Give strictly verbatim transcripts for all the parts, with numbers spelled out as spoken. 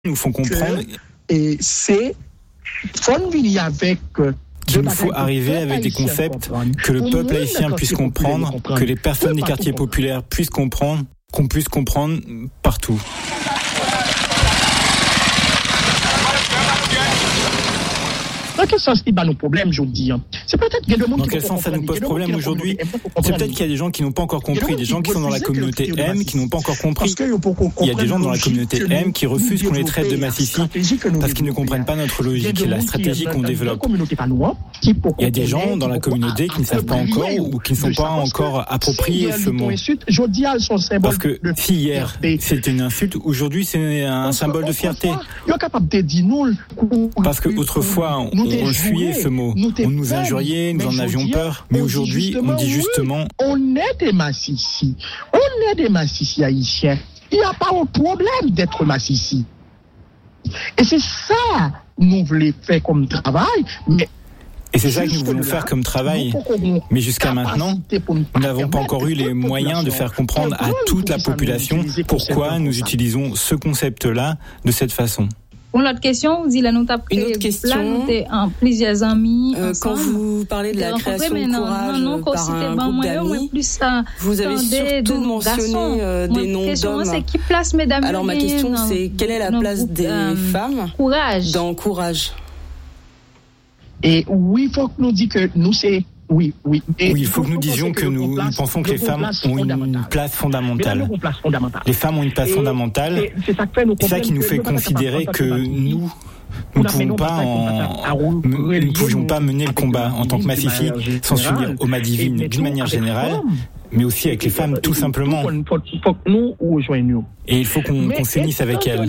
nous font comprendre que, et c'est avec qu'il nous faut arriver avec des concepts que le peuple haïtien puisse comprendre, que les personnes des quartiers populaires puissent comprendre, qu'on puisse comprendre partout. Dans quel sens il y a nos problèmes, je dis. C'est peut-être qu'il y a des gens Dans quel sens ça nous pose problème aujourd'hui? C'est peut-être qu'il y a des gens qui n'ont pas encore compris, des gens qui sont dans la communauté M qui n'ont pas encore compris. Il y a des gens dans la communauté M qui refusent qu'on les traite de massifi parce qu'ils ne comprennent pas notre logique, la stratégie qu'on développe. Il y a des gens dans la communauté qui ne savent pas encore ou qui ne sont pas encore appropriés ce mot. Parce que si hier c'était une insulte, aujourd'hui c'est un symbole de fierté. Parce que autrefois on On le fuyait ce mot, on nous injuriait, nous en avions peur, mais aujourd'hui on dit justement on est des massissi, on est des massissi haïtiens, il n'y a pas de problème d'être massissi. Et c'est ça nous voulons faire comme travail, mais Et c'est ça que nous voulons faire comme travail. Mais jusqu'à maintenant, nous n'avons pas encore eu les moyens de faire comprendre à toute la population pourquoi nous utilisons ce concept-là de cette façon. Une autre question, vous dites là, nous avons Une autre question. en plusieurs amis. Euh, quand vous parlez de la création de courage non, non, par un groupe d'amis, vous avez surtout mentionné euh, des noms d'hommes. C'est qui place, mesdames? Alors ma question, c'est quelle est la place des euh, femmes courage. dans courage? Et oui, il faut que nous disions que nous, c'est... Oui, oui. Et oui, il faut que nous disions que nous, nous pensons que les femmes ont une place fondamentale. Les femmes ont une place fondamentale. C'est ça qui nous fait considérer que nous, nous ne pouvons pas en, nous ne pouvions pas mener le combat en tant que massifi sans s'unir aux Madivines d'une manière générale, mais aussi avec les femmes tout simplement. Et il faut qu'on, qu'on s'unisse avec elles.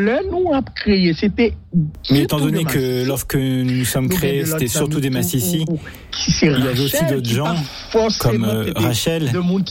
Mais étant donné que lorsque nous nous sommes créés, c'était surtout des massissi, il y avait aussi d'autres gens, comme euh, Rachel,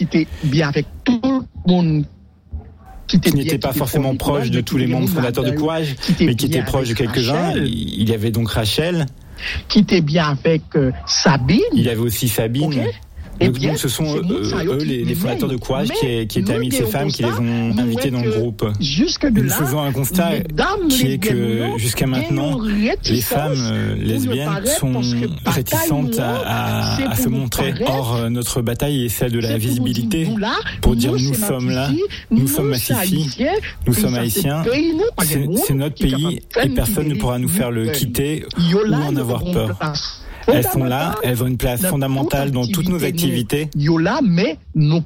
qui n'était pas forcément proche de tous les membres fondateurs de Courage, mais qui était proche de quelques-uns. Il y avait donc Rachel, qui était bien avec euh, Sabine. Il y avait aussi Sabine. Okay. Et donc, bien, donc ce sont eux, eux les, les fondateurs de Courage qui, qui étaient amis de ces femmes qui les ont invitées dans le groupe. Nous faisons un constat qui est que jusqu'à maintenant, les femmes euh, lesbiennes sont réticentes à, à, à se montrer. Or, notre bataille est celle de la visibilité pour dire nous sommes là, nous sommes massifis, nous sommes haïtiens, c'est, c'est notre pays et personne ne pourra nous faire le quitter ou en avoir peur. Elles sont là, elles ont une place fondamentale dans toutes nos activités. Mais nous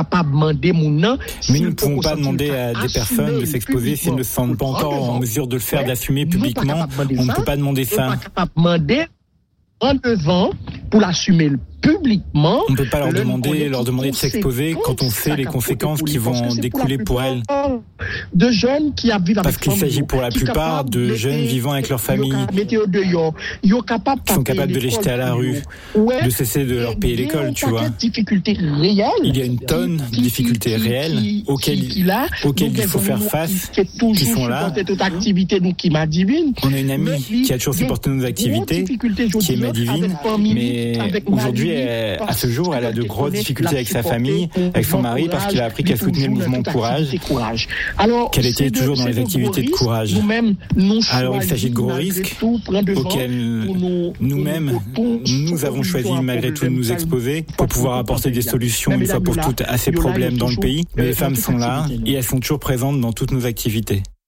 ne pouvons pas demander à des personnes de s'exposer s'ils ne se sentent pas encore en mesure de le faire, d'assumer publiquement. On ne peut pas demander ça. En devant pour l'assumer publiquement. On ne peut pas leur demander, leur demander de s'exposer quand on sait les conséquences qui vont en découler pour elles. De jeunes qui Parce qu'il s'agit pour la plupart de jeunes vivant avec leur famille, qui sont capables de les jeter à la rue, de cesser de leur payer l'école, tu vois. Il y a une tonne de difficultés réelles auxquelles, auxquelles il faut faire face, qui sont là. On a une amie qui a toujours supporté nos activités, qui est Madivine, mais aujourd'hui, à ce jour, elle a de grosses difficultés avec sa famille, avec son mari, parce qu'il a appris qu'elle soutenait le mouvement Courage, qu'elle était toujours dans les activités de Courage. Alors il s'agit de gros risques auxquels nous-mêmes, nous avons choisi malgré tout de nous exposer pour pouvoir apporter des solutions une fois pour toutes à ces problèmes dans le pays. Mais les femmes sont là et elles sont toujours présentes dans toutes nos activités.